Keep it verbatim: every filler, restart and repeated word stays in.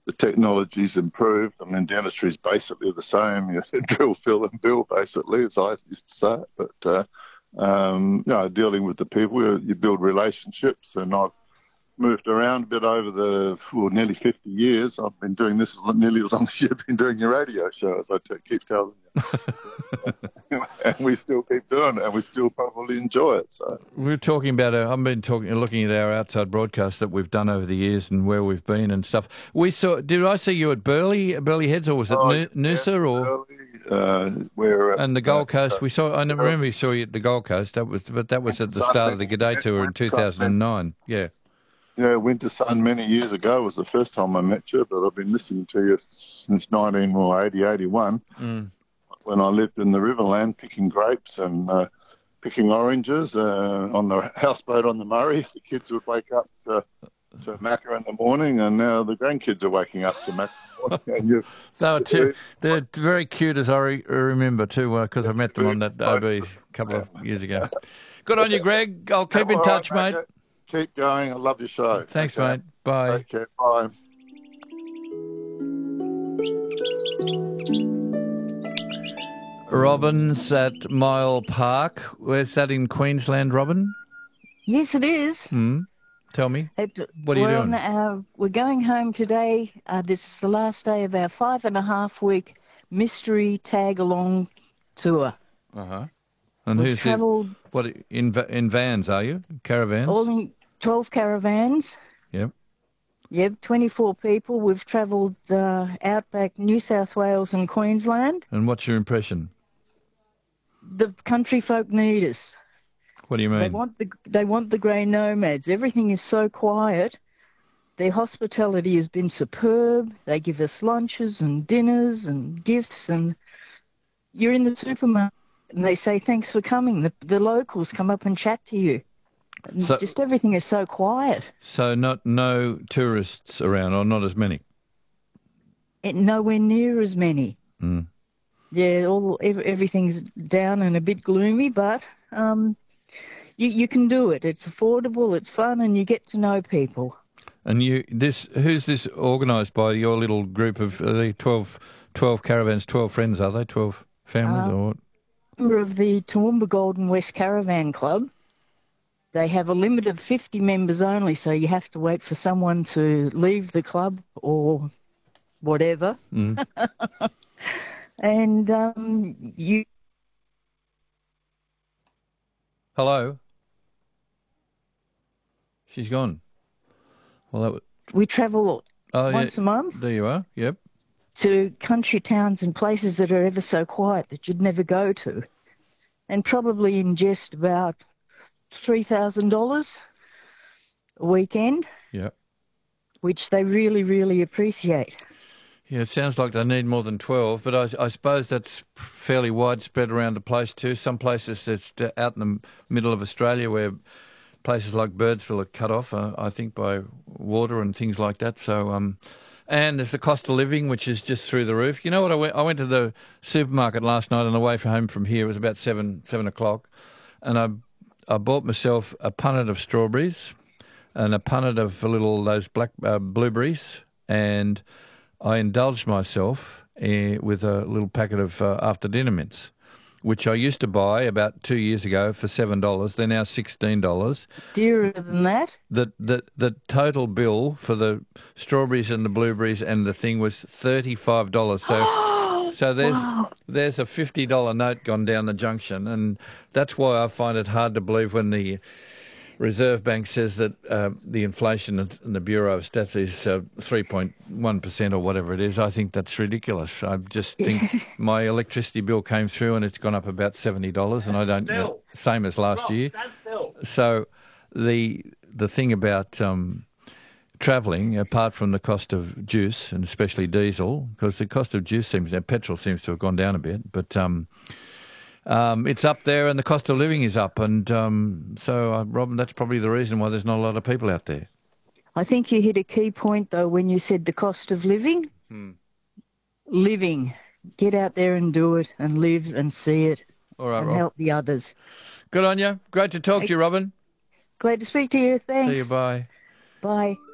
the technology's improved. I mean, dentistry is basically the same. You drill, fill, and bill, basically, as I used to say. But uh, um, you know, dealing with the people, you, you build relationships, and I've moved around a bit over the well, nearly fifty years. I've been doing this nearly as long as you've been doing your radio show, as I t- keep telling you. And we still keep doing it, and we still probably enjoy it. So we're talking about. Uh, I've been talking, looking at our outside broadcasts that we've done over the years and where we've been and stuff. We saw. Did I see you at Burleigh, Burleigh Heads, or was it oh, N- Noosa yeah, or? Uh, where and the Gold Coast. We saw. I never remember we saw you at the Gold Coast. That was, but that was at the start of the G'day tour in two thousand nine. Yeah. Yeah, Winter Sun many years ago was the first time I met you, but I've been listening to you since nineteen or eighty, eighty-one, mm. when I lived in the Riverland picking grapes and uh, picking oranges uh, on the houseboat on the Murray. The kids would wake up to, to Macca in the morning, and now the grandkids are waking up to Macca in the morning. And you've, they were too, they're very cute, as I re- remember, too, because uh, I met them on that O B a couple of years ago. Good on you, Greg. I'll keep in touch, mate. mate. Keep going. I love your show. Thanks, okay. mate. Bye. Take care. Bye. Robin's at Mile Park. Where's that in Queensland, Robin? Yes, it is. Hmm. Tell me. It, what are you doing? Our, we're going home today. Uh, this is the last day of our five and a half week mystery tag along tour. Uh huh. And We've who's travelled it? What in in vans are you? Caravans? All in twelve caravans. Yep. Yep, twenty-four people. We've travelled uh, outback New South Wales and Queensland. And what's your impression? The country folk need us. What do you mean? They want the they want the grey nomads. Everything is so quiet. Their hospitality has been superb. They give us lunches and dinners and gifts, and you're in the supermarket and they say thanks for coming. The, the locals come up and chat to you. So, just everything is so quiet. So not no tourists around, or not as many? It, nowhere near as many. Mm. Yeah, all everything's down and a bit gloomy, but um, you you can do it. It's affordable, it's fun, and you get to know people. And you, this who's this organised by? Your little group of are they twelve, twelve caravans, twelve friends, are they? Twelve families, uh, or what? Member of the Toowoomba Golden West Caravan Club. They have a limit of fifty members only, so you have to wait for someone to leave the club or whatever. Mm. And um, you... Hello? She's gone. Well, that was... We travel oh, once yeah. a month. There you are, yep. To country towns and places that are ever so quiet that you'd never go to. And probably ingest about three thousand dollars a weekend. Yep. Which they really, really appreciate. Yeah, it sounds like they need more than twelve, but I, I suppose that's fairly widespread around the place too. Some places it's out in the middle of Australia where places like Birdsville are cut off, uh, I think, by water and things like that. So, um, and there's the cost of living, which is just through the roof. You know what? I went, I went to the supermarket last night on the way home from here. It was about seven, seven o'clock, and I, I bought myself a punnet of strawberries and a punnet of little those black uh, blueberries, and I indulged myself uh, with a little packet of uh, after dinner mints, which I used to buy about two years ago for seven dollars. They're now sixteen dollars. Dearer than that? The, the, the total bill for the strawberries and the blueberries and the thing was thirty-five dollars. So, so there's Wow. there's a fifty dollar note gone down the junction, and that's why I find it hard to believe when the Reserve Bank says that uh, the inflation in the Bureau of Stats is uh, three point one percent or whatever it is. I think that's ridiculous. I just think my electricity bill came through and it's gone up about seventy dollars, and I don't know, same as last year. So the the thing about um, travelling, apart from the cost of juice and especially diesel, because the cost of juice seems, petrol seems to have gone down a bit, but um, Um, it's up there and the cost of living is up. And um, so, uh, Robin, that's probably the reason why there's not a lot of people out there. I think you hit a key point, though, when you said the cost of living. Hmm. Living. Get out there and do it and live and see it. All right, and Rob. help the others. Good on you. Great to talk to you, Robin. Glad to speak to you. Thanks. See you. Bye. Bye.